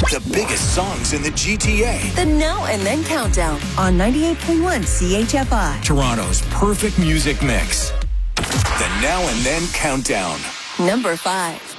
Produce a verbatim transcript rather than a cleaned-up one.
The biggest songs in the G T A. The Now and Then Countdown on ninety-eight point one C H F I. Toronto's perfect music mix. The Now and Then Countdown. Number five.